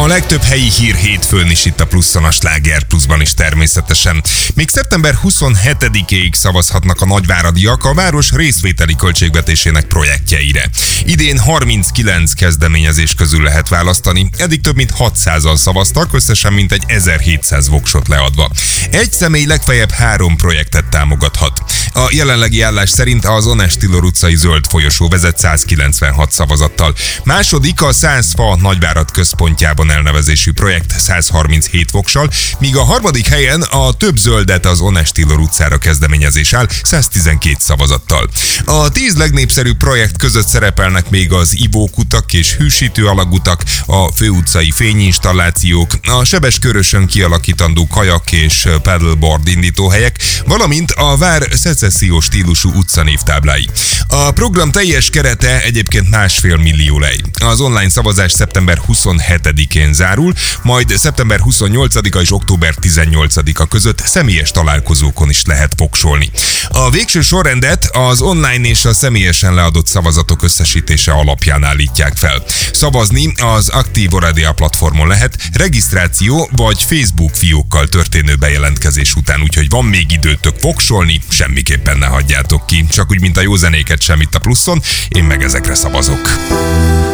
A legtöbb helyi hír hétfőn is itt a Pluszon, a Sláger Pluszban is természetesen. Még szeptember 27-ig szavazhatnak a nagyváradiak a város részvételi költségvetésének projektjeire. Idén 39 kezdeményezés közül lehet választani, eddig több mint 600-an szavaztak, összesen mintegy 1700 voksot leadva. Egy személy legfeljebb 3 projektet támogathat. A jelenlegi állás szerint az Onest Tillor utcai zöld folyosó vezet 196 szavazattal. Második a 100 fa Nagyvárad központjában elnevezésű projekt 137 voksal, míg a harmadik helyen a több zöldet az Onest Tillor utcára kezdeményezés áll 112 szavazattal. A 10 legnépszerűbb projekt között szerepelnek még az ivókutak és hűsítő alagutak, a főutcai fényinstallációk, a Sebeskörösön kialakítandó kajak és paddleboard indítóhelyek, valamint a vár szecessziós stílusú utcanévtáblái. A program teljes kerete egyébként 1,5 millió lej. Az online szavazás szeptember 27-én zárul, majd szeptember 28-a és október 18-a között személyes találkozókon is lehet voksolni. A végső sorrendet az online és a személyesen leadott szavazatok összesítése alapján állítják fel. Szavazni az Aktív Oradea platformon lehet, regisztráció vagy Facebook fiókkal történő bejelentkezés után, úgyhogy van még időtök voksolni, semmiképpen ne hagyjátok ki. Csak úgy, mint a jó zenéket sem itt a Pluszon, én meg ezekre szavazok.